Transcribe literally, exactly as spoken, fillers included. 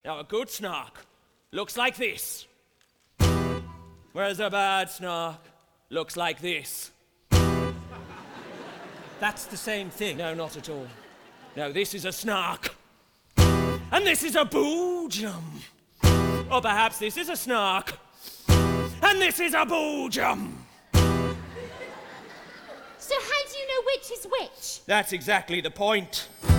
Now, a good snark looks like this, whereas a bad snark looks like this. That's the same thing. No, not at all. No, this is a snark, and this is a boojum. Or perhaps this is a snark, and this is a boojum. So how do you know which is which? That's exactly the point.